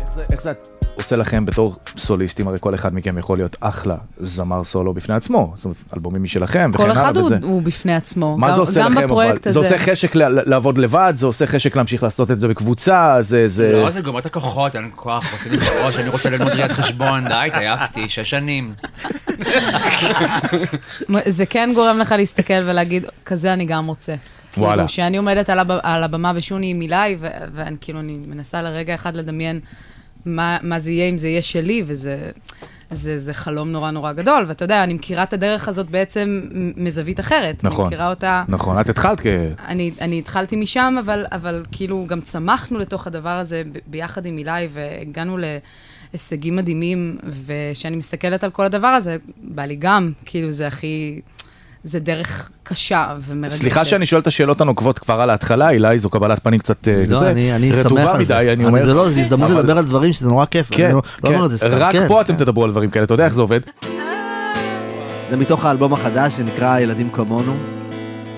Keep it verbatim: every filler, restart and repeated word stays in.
איך זה עושה לכם בתור סוליסטים? הרי כל אחד מכם יכול להיות אחלה זמר סולו בפני עצמו, זאת אומרת, אלבומים משלכם וכן הלאה וזה. כל אחד הוא בפני עצמו. מה זה עושה לכם? זה עושה חשק לעבוד לבד, זה עושה חשק להמשיך לעשות את זה בקבוצה, זה... לא, זה גומר את הכוחות, אין כוח, רוצה לפרוש, אני רוצה ללמוד ראיית חשבון, די, תעייפתי, שש שנים. זה כן גורם לך להסתכל ולהגיד, כזה אני גם רוצה. וואלה. שאני עומדת על הבמה ושוני עם מילי, ואני כאילו, אני מנסה לרגע אחד לדמיין מה, מה זה יהיה אם זה יהיה שלי, וזה זה, זה חלום נורא נורא גדול, ואתה יודע, אני מכירה את הדרך הזאת בעצם מזווית אחרת. נכון, אני מכירה אותה... נכון, את התחלת כ... אני, אני התחלתי משם, אבל, אבל כאילו גם צמחנו לתוך הדבר הזה ב- ביחד עם מילי, והגענו להישגים מדהימים, ושאני מסתכלת על כל הדבר הזה, בא לי גם, כאילו זה הכי... זה דרך קשה ומרגשת. סליחה שאני שואל את השאלות הנוקבות כבר על ההתחלה, אילי, זו קבלת פנים קצת רטובה מדי, אני אומר. זה לא, זה הזדמנות לדבר על דברים שזה נורא כיף. כן, רק פה אתם תדברו על דברים כאלה, אתה יודע איך זה עובד? זה מתוך האלבום החדש שנקרא ילדים כמונו.